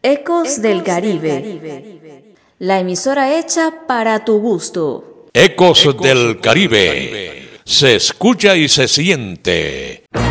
Ecos del Caribe, la emisora hecha para tu gusto. Ecos del Caribe, se escucha y se siente.